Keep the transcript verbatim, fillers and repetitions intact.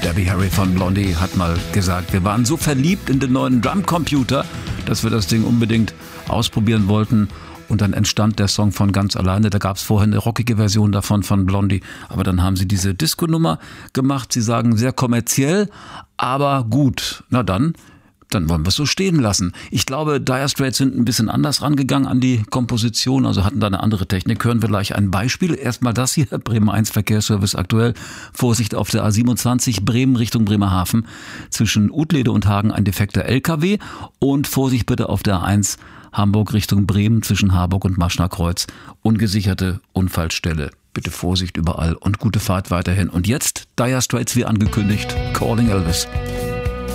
Debbie Harry von Blondie hat mal gesagt, wir waren so verliebt in den neuen Drumcomputer, dass wir das Ding unbedingt ausprobieren wollten. Und dann entstand der Song von ganz alleine. Da gab es vorher eine rockige Version davon von Blondie. Aber dann haben sie diese Disco-Nummer gemacht. Sie sagen sehr kommerziell, aber gut. Na dann, dann wollen wir es so stehen lassen. Ich glaube, Dire Straits sind ein bisschen anders rangegangen an die Komposition, also hatten da eine andere Technik. Hören wir gleich ein Beispiel. Erstmal das hier, Bremen eins Verkehrsservice aktuell. Vorsicht auf der A siebenundzwanzig, Bremen Richtung Bremerhaven. Zwischen Utlede und Hagen ein defekter L K W. Und Vorsicht bitte auf der A eins, Hamburg Richtung Bremen zwischen Harburg und Maschner Kreuz. Ungesicherte Unfallstelle. Bitte Vorsicht überall und gute Fahrt weiterhin. Und jetzt Dire Straits wie angekündigt, Calling Elvis.